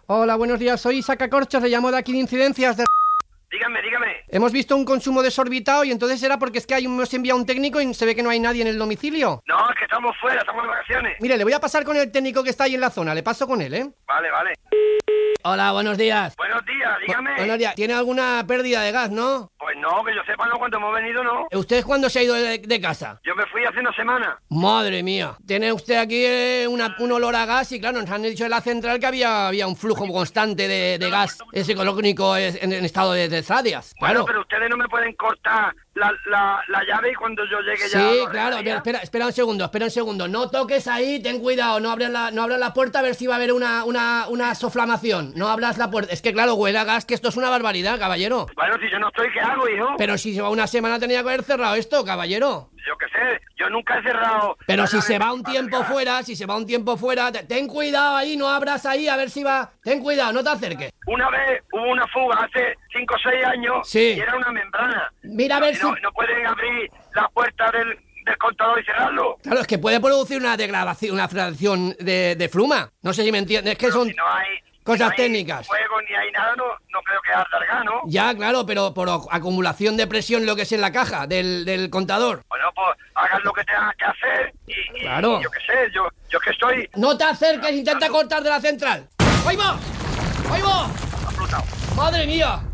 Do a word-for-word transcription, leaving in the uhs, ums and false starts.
Hola, buenos días, soy Sacacorchos, le llamo de aquí de Incidencias de... Dígame, dígame. Hemos visto un consumo desorbitado y entonces era porque es que hay, hemos enviado un técnico y se ve que no hay nadie en el domicilio. No, es que estamos fuera, estamos de vacaciones. Mire, le voy a pasar con el técnico que está ahí en la zona, le paso con él, ¿eh? Vale, vale. Hola, buenos días. Buenos días, dígame. Bu- buenos días. ¿Tiene alguna pérdida de gas, no? Pues no, que yo sepa, no, cuando hemos venido, no. ¿Usted cuándo se ha ido de, de casa? Yo me fui hace una semana. Madre mía. Tiene usted aquí eh, una, un olor a gas y claro, nos han dicho en la central que había, había un flujo constante de, de gas psicológico en, en estado de desadias. Bueno, Claro. pero ustedes no me pueden cortar la, la, la llave y cuando yo llegue ya... Sí, lo claro, arreglaría. espera, espera un segundo, espera un segundo. No toques ahí, ten cuidado, no abras la, no abras la puerta a ver si va a haber una, una, una soflamación. No abras la puerta. Es que claro, huele a gas, que esto es una barbaridad, caballero. Bueno, si yo no estoy, ¿qué hago, hijo? Pero si se va una semana tenía que haber cerrado esto, caballero. Yo qué sé, yo nunca he cerrado... Pero la si llave se va de un mi tiempo madre. fuera, si se va un tiempo fuera, te- ten cuidado ahí, no abras ahí, a ver si va... Ten cuidado, no te acerques. Una vez hubo una fuga hace cinco o seis años Sí. y era una membrana. Mira a ver Y si... no, no pueden abrir la puerta del, del contador y cerrarlo. Claro, es que puede producir una degradación, una fracción de, de fluma. No sé si me entiendes, es que son... Si no hay... cosas si no hay técnicas. fuego ni hay nada, no, no creo que arda el gas, ¿no? Ya, claro, pero por o- acumulación de presión lo que es en la caja del, del contador. Bueno, pues hagan lo que tengan que hacer y, y- Claro. y yo qué sé, yo, yo que estoy No te acerques, intenta cortar de la central. ¡Ahí va! ¡Ahí va! aflutado. ¡Madre mía!